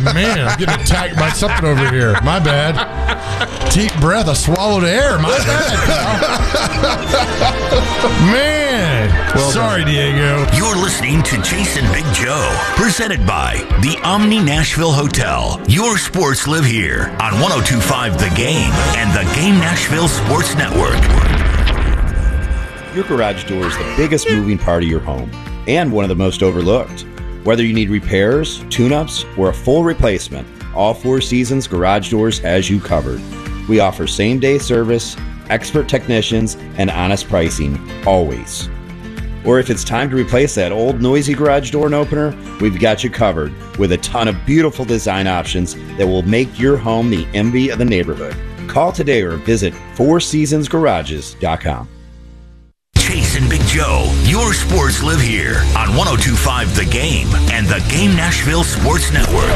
Man, I'm getting attacked by something over here. My bad. Deep breath. I swallowed air. My bad. Man. Well, sorry, Diego. You're listening to Jason Big Joe, presented by the Omni Nashville Hotel. Your sports live here on 102.5 The Game and the Game Nashville Sports Network. Your garage door is the biggest moving part of your home and one of the most overlooked. Whether you need repairs, tune-ups, or a full replacement, all Four Seasons Garage Doors has you covered. We offer same-day service, expert technicians, and honest pricing, always. Or if it's time to replace that old noisy garage door and opener, we've got you covered with a ton of beautiful design options that will make your home the envy of the neighborhood. Call today or visit fourseasonsgarages.com. Jason Big Joe, your sports live here on 102.5 The Game and the Game Nashville Sports Network.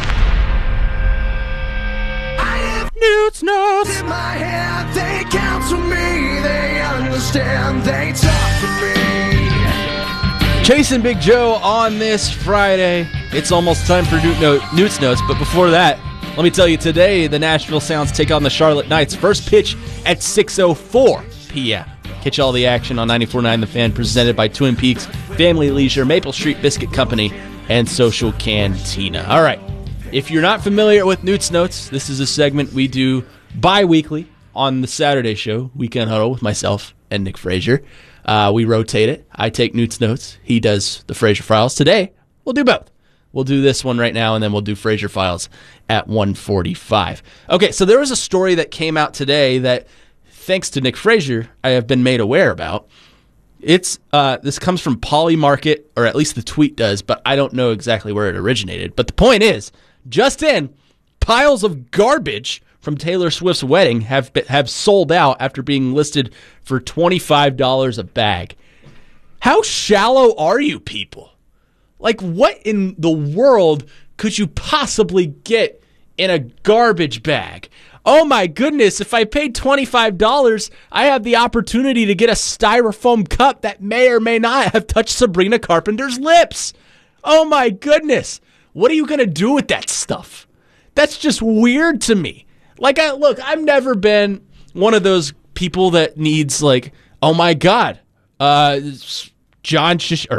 Newt's Notes. In my head, they counsel me, they understand, they talk to me. Chasing Big Joe on this Friday. It's almost time for Newt's Notes, but before that, let me tell you, today the Nashville Sounds take on the Charlotte Knights. First pitch at 6:04 p.m. Catch all the action on 94.9 The Fan, presented by Twin Peaks Family Leisure, Maple Street Biscuit Company, and Social Cantina. All right, if you're not familiar with Newt's Notes, this is a segment we do bi-weekly on the Saturday show, Weekend Huddle, with myself and Nick Frazier. We rotate it. I take Newt's Notes. He does the Frazier Files. Today, we'll do both. We'll do this one right now, and then we'll do Frazier Files at 1:45. Okay, so there was a story that came out today that, thanks to Nick Frazier, I have been made aware about. This comes from Polymarket, or at least the tweet does, but I don't know exactly where it originated. But the point is, just in, piles of garbage from Taylor Swift's wedding have sold out after being listed for $25 a bag. How shallow are you people? Like, what in the world could you possibly get in a garbage bag? Oh my goodness, if I paid $25, I have the opportunity to get a styrofoam cup that may or may not have touched Sabrina Carpenter's lips. Oh my goodness. What are you going to do with that stuff? That's just weird to me. Like, I've never been one of those people that needs, like, oh my God, John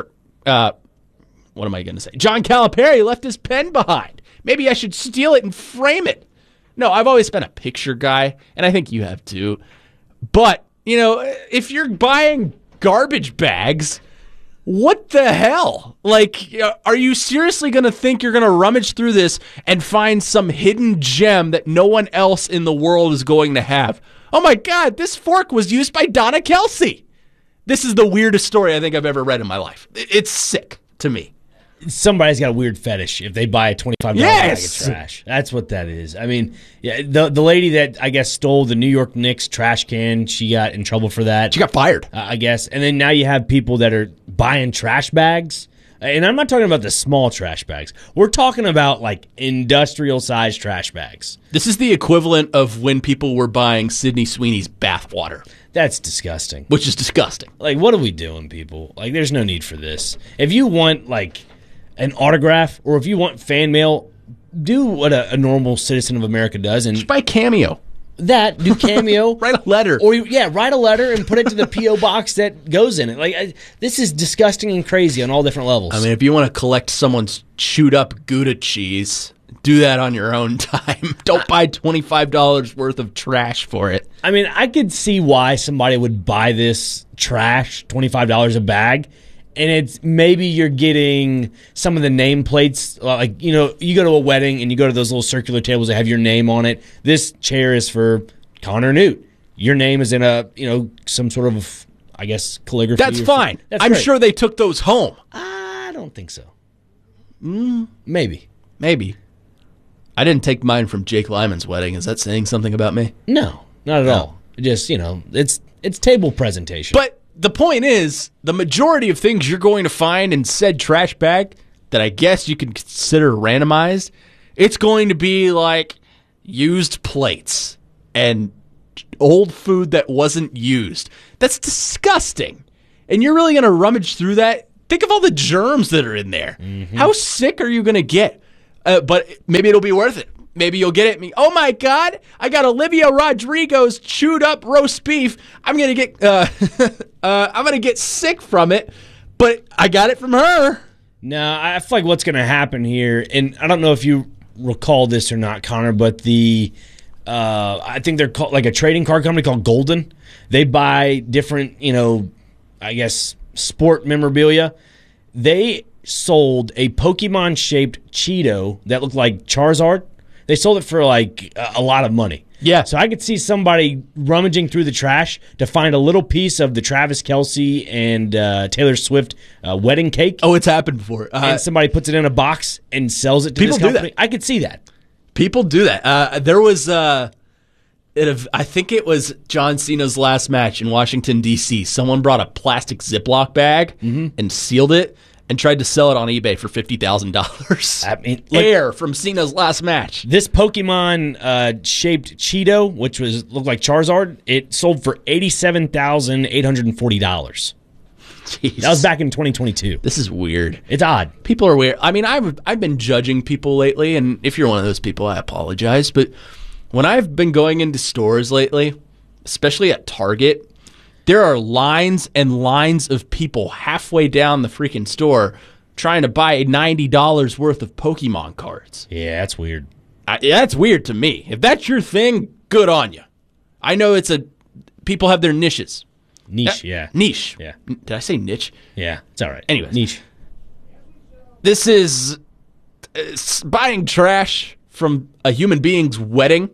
Calipari left his pen behind. Maybe I should steal it and frame it. No, I've always been a picture guy, and I think you have too. But, if you're buying garbage bags, what the hell? Like, are you seriously going to think you're going to rummage through this and find some hidden gem that no one else in the world is going to have? Oh my God, this fork was used by Donna Kelsey. This is the weirdest story I think I've ever read in my life. It's sick to me. Somebody's got a weird fetish if they buy a $25 bag of trash. That's what that is. I mean, yeah, the lady that I guess stole the New York Knicks trash can, she got in trouble for that. She got fired, I guess. And then now you have people that are buying trash bags. And I'm not talking about the small trash bags. We're talking about like industrial-sized trash bags. This is the equivalent of when people were buying Sydney Sweeney's bathwater. That's disgusting. Which is disgusting. Like, what are we doing, people? Like, there's no need for this. If you want, like, an autograph, or if you want fan mail, do what a normal citizen of America does. And just buy Cameo. Do Cameo. Write a letter. Or, write a letter and put it to the P.O. box that goes in it. Like, this is disgusting and crazy on all different levels. I mean, if you want to collect someone's chewed up Gouda cheese, do that on your own time. Don't buy $25 worth of trash for it. I mean, I could see why somebody would buy this trash, $25 a bag. And it's maybe you're getting some of the nameplates, like, you go to a wedding and you go to those little circular tables that have your name on it. This chair is for Connor Newt. Your name is in some sort of, I guess, calligraphy. That's fine. I'm sure they took those home. I don't think so. Maybe. I didn't take mine from Jake Lyman's wedding. Is that saying something about me? No, not at all. Just, it's table presentation. But the point is, the majority of things you're going to find in said trash bag that I guess you can consider randomized, it's going to be like used plates and old food that wasn't used. That's disgusting. And you're really going to rummage through that? Think of all the germs that are in there. Mm-hmm. How sick are you going to get? but maybe it'll be worth it. Maybe you'll get it. Oh my God! I got Olivia Rodrigo's chewed up roast beef. I'm gonna get sick from it, but I got it from her. No, I feel like what's going to happen here, and I don't know if you recall this or not, Connor, but I think they're called like a trading card company called Golden. They buy different, I guess, sport memorabilia. They sold a Pokemon-shaped Cheeto that looked like Charizard. They sold it for like a lot of money. Yeah. So I could see somebody rummaging through the trash to find a little piece of the Travis Kelce and Taylor Swift wedding cake. Oh, it's happened before. And somebody puts it in a box and sells it to People this do company. that. I could see that. People do that. There was, I think it was John Cena's last match in Washington, D.C. Someone brought a plastic Ziploc bag and sealed it and tried to sell it on eBay for $50,000. I mean, Air from Cena's last match. This Pokemon-shaped Cheeto, which looked like Charizard, it sold for $87,840. Jeez. That was back in 2022. This is weird. It's odd. People are weird. I mean, I've been judging people lately, and if you're one of those people, I apologize. But when I've been going into stores lately, especially at Target, there are lines and lines of people halfway down the freaking store trying to buy $90 worth of Pokemon cards. Yeah, that's weird. That's weird to me. If that's your thing, good on you. I know people have their niches. Niche, yeah. Niche. Yeah. Did I say niche? Yeah, it's all right. Anyways. Niche. This is buying trash from a human being's wedding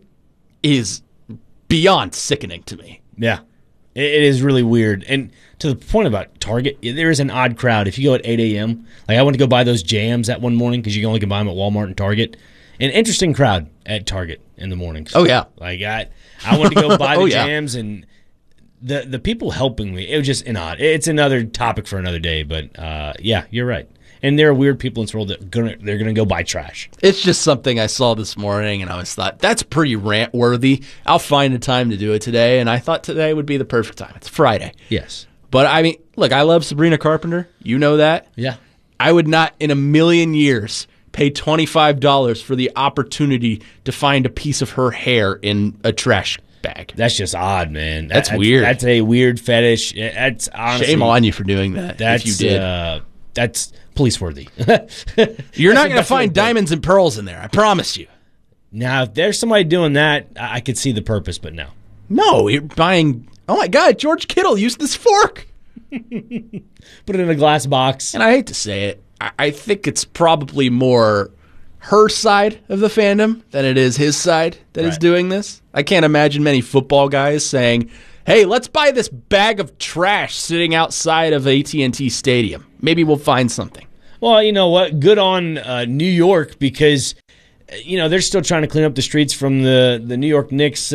is beyond sickening to me. Yeah. It is really weird. And to the point about Target, there is an odd crowd. If you go at 8 a.m., like I went to go buy those jams that one morning because you only can buy them at Walmart and Target. An interesting crowd at Target in the mornings. Oh, yeah. Like I went to go buy the yeah. jams, and the people helping me, it was just an odd. It's another topic for another day, but yeah, you're right. And there are weird people in this world that they're gonna go buy trash. It's just something I saw this morning, and I was thought, that's pretty rant-worthy. I'll find a time to do it today, and I thought today would be the perfect time. It's Friday. Yes. But, I mean, look, I love Sabrina Carpenter. You know that. Yeah. I would not in a million years pay $25 for the opportunity to find a piece of her hair in a trash bag. That's just odd, man. That's weird. That's a weird fetish. That's honestly, shame on you for doing that. That's, if you did. That's police worthy. You're not going to find diamonds and pearls in there. I promise you. Now, if there's somebody doing that, I could see the purpose, but no. No, you're buying. Oh my God, George Kittle used this fork. Put it in a glass box. And I hate to say it, I think it's probably more her side of the fandom than it is his side that is doing this. I can't imagine many football guys saying, hey, let's buy this bag of trash sitting outside of AT&T Stadium. Maybe we'll find something. Well, you know what? Good on New York because, they're still trying to clean up the streets from the New York Knicks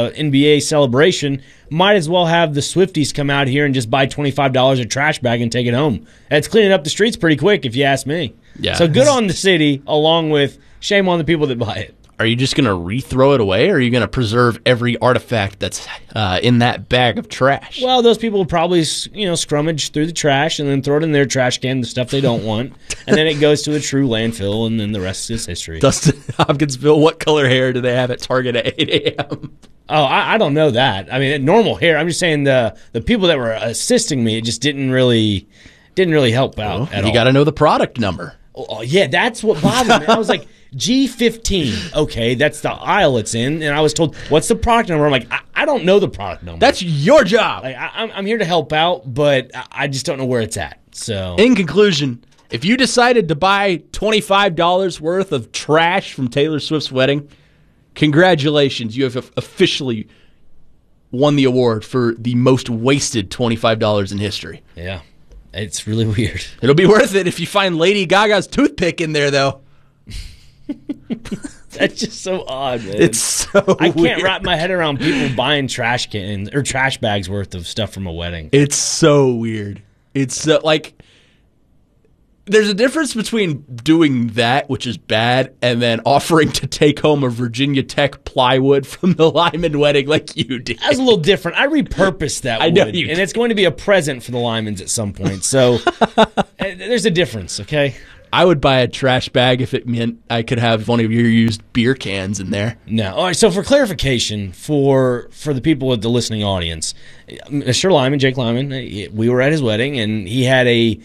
NBA celebration. Might as well have the Swifties come out here and just buy $25 a trash bag and take it home. That's cleaning up the streets pretty quick, if you ask me. Yeah. So good on the city, along with shame on the people that buy it. Are you just going to re-throw it away, or are you going to preserve every artifact that's in that bag of trash? Well, those people will probably, scrummage through the trash and then throw it in their trash can, the stuff they don't want, and then it goes to a true landfill, and then the rest is history. Dustin Hopkinsville, what color hair do they have at Target at 8 a.m.? Oh, I don't know that. I mean, normal hair. I'm just saying the people that were assisting me, it just didn't really help out at all. You got to know the product number. Oh, yeah, that's what bothered me. I was like, G15. Okay, that's the aisle it's in. And I was told, what's the product number? I'm like, I don't know the product number. That's your job. Like, I'm here to help out, but I just don't know where it's at. So, in conclusion, if you decided to buy $25 worth of trash from Taylor Swift's wedding, congratulations. You have officially won the award for the most wasted $25 in history. Yeah, it's really weird. It'll be worth it if you find Lady Gaga's toothpick in there, though. That's just so odd, man. It's so I can't weird. wrap my head around people buying trash cans or trash bags worth of stuff from a wedding. It's so weird. It's there's a difference between doing that, which is bad, and then offering to take home a Virginia Tech plywood from the Lyman wedding like you did. That was a little different. I repurposed that I know wood, you and did. it's going to be a present for the Lymans at some point. So there's a difference, okay? I would buy a trash bag if it meant I could have one of your used beer cans in there. No. All right, so for clarification, for the people of the listening audience, Mr. Lyman, Jake Lyman, we were at his wedding, and he had a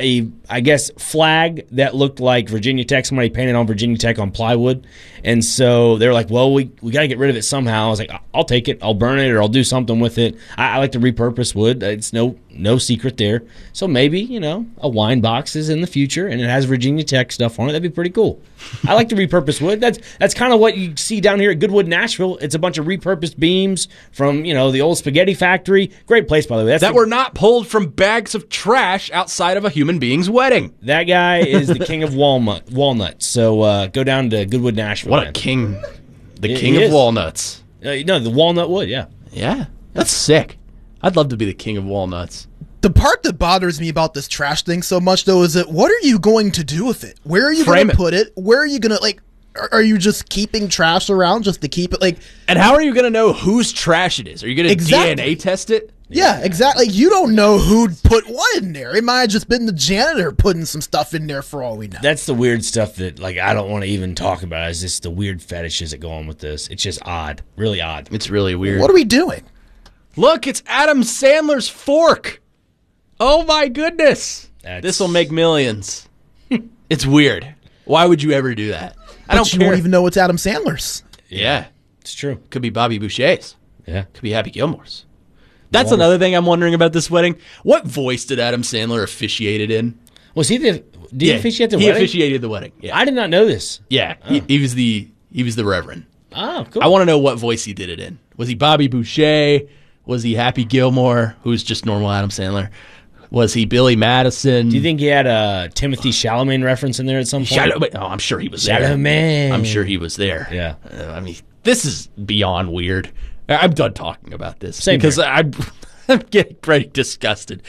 I guess, flag that looked like Virginia Tech. Somebody painted on Virginia Tech on plywood. And so they were like, well, we got to get rid of it somehow. I was like, I'll take it. I'll burn it, or I'll do something with it. I like to repurpose wood. It's no secret there. So maybe, a wine box is in the future, and it has Virginia Tech stuff on it. That'd be pretty cool. I like to repurpose wood. That's kind of what you see down here at Goodwood, Nashville. It's a bunch of repurposed beams from, the old spaghetti factory. Great place, by the way. That were not pulled from bags of trash outside of a human being's wedding. That guy is the king of walnuts. So go down to Goodwood, Nashville. What a king. The king of walnuts. No, the walnut wood, yeah. Yeah, that's sick. I'd love to be the king of walnuts. The part that bothers me about this trash thing so much, though, is that what are you going to do with it? Where are you going to put it? Where are you going to, are you just keeping trash around just to keep it, And how are you going to know whose trash it is? Are you going to DNA test it? Yeah, exactly. You don't know who'd put what in there. It might have just been the janitor putting some stuff in there for all we know. That's the weird stuff that, I don't want to even talk about. Is just the weird fetishes that go on with this. It's just odd. Really odd. It's really weird. What are we doing? Look, it's Adam Sandler's fork. Oh, my goodness. This will make millions. It's weird. Why would you ever do that? I don't care. You won't even know it's Adam Sandler's. Yeah. It's true. Could be Bobby Boucher's. Yeah. Could be Happy Gilmore's. That's another thing I'm wondering about this wedding. What voice did Adam Sandler officiate it in? Was he did he officiate the wedding? He officiated the wedding. Yeah. I did not know this. Yeah. Oh. He was the Reverend. Oh, cool. I want to know what voice he did it in. Was he Bobby Boucher? Was he Happy Gilmore, who's just normal Adam Sandler? Was he Billy Madison? Do you think he had a Timothy Chalamet reference in there at some point? I'm sure he was there. Chalamet. I'm sure he was there. Yeah. This is beyond weird. I'm done talking about this. Same because here. I'm getting pretty disgusted.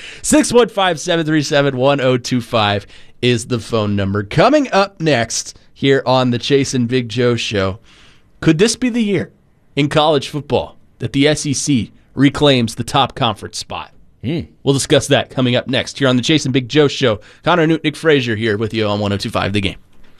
615-737-1025 is the phone number. Coming up next here on the Chase and Big Joe show, could this be the year in college football that the SEC reclaims the top conference spot? We'll discuss that coming up next here on the Chase and Big Joe show. Connor Newt, Nick Frazier here with you on 102.5 The Game.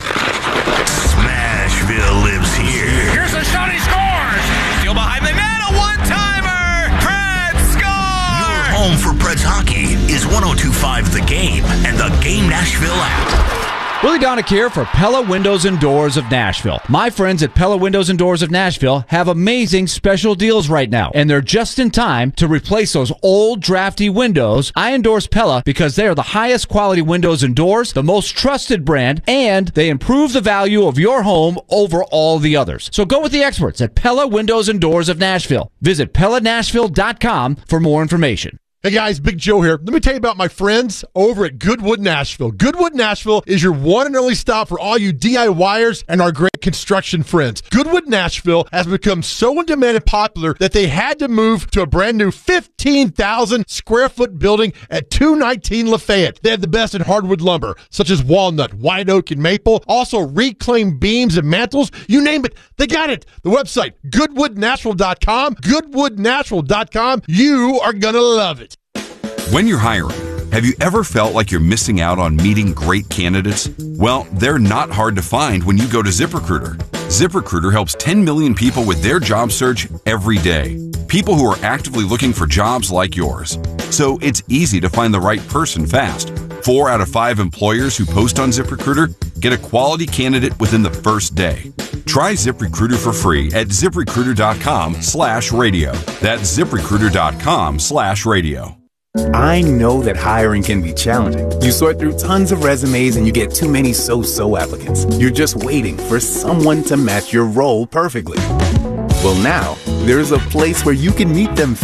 Smashville lives here. Here's a shot, he scores! Still behind the net, a one-timer! Preds score! Your home for Preds hockey is 102.5 The Game and the Game Nashville app. Willie Donick here for Pella Windows and Doors of Nashville. My friends at Pella Windows and Doors of Nashville have amazing special deals right now, and they're just in time to replace those old drafty windows. I endorse Pella because they are the highest quality windows and doors, the most trusted brand, and they improve the value of your home over all the others. So go with the experts at Pella Windows and Doors of Nashville. Visit PellaNashville.com for more information. Hey guys, Big Joe here. Let me tell you about my friends over at Goodwood Nashville. Goodwood Nashville is your one and only stop for all you DIYers and our great construction friends. Goodwood Nashville has become so in demand and popular that they had to move to a brand new 15,000 square foot building at 219 Lafayette. They have the best in hardwood lumber, such as walnut, white oak, and maple. Also reclaimed beams and mantles. You name it, they got it. The website, goodwoodnashville.com. Goodwoodnashville.com. You are going to love it. When you're hiring, have you ever felt like you're missing out on meeting great candidates? Well, they're not hard to find when you go to ZipRecruiter. ZipRecruiter helps 10 million people with their job search every day. People who are actively looking for jobs like yours. So it's easy to find the right person fast. 4 out of 5 employers who post on ZipRecruiter get a quality candidate within the first day. Try ZipRecruiter for free at ZipRecruiter.com/radio. That's ZipRecruiter.com/radio. I know that hiring can be challenging. You sort through tons of resumes and you get too many so-so applicants. You're just waiting for someone to match your role perfectly. Well, now, there's a place where you can meet them